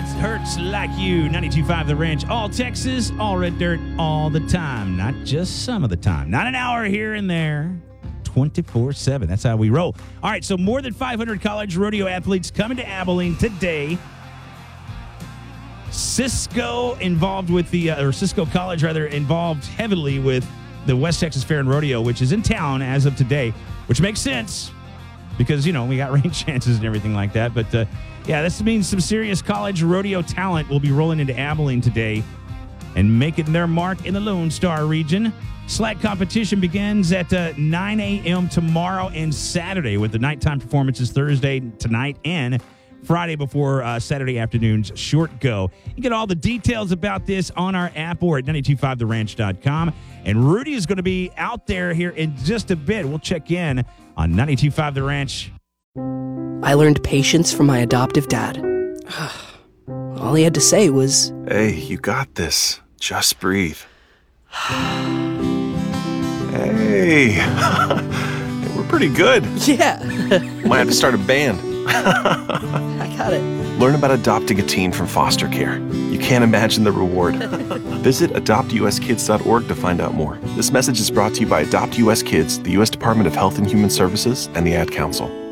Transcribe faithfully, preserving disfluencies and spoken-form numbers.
hurts like you. ninety-two point five The Ranch. All Texas, all red dirt, all the time. Not just some of the time. Not an hour here and there. twenty-four seven. That's how we roll. All right, so more than five hundred college rodeo athletes coming to Abilene today. Cisco involved with the, uh, or Cisco College rather, involved heavily with the West Texas Fair and Rodeo, which is in town as of today, which makes sense because, you know, we got rain chances and everything like that. But, uh, yeah, this means some serious college rodeo talent will be rolling into Abilene today and making their mark in the Lone Star region. Slack competition begins at uh, nine a.m. tomorrow and Saturday with the nighttime performances Thursday tonight and Friday before uh, Saturday afternoon's short go. You get all the details about this on our app or at nine two five the ranch dot com. And Rudy is going to be out there here in just a bit. We'll check in on ninety-two point five The Ranch. I learned patience from my adoptive dad. All he had to say was, "Hey, you got this. Just breathe." Hey, we're pretty good. Yeah. Might have to start a band. I got it. Learn about adopting a teen from foster care. You can't imagine the reward. Visit adopt u s kids dot org to find out more. This message is brought to you by Adopt U S Kids, the U S Department of Health and Human Services, and the Ad Council.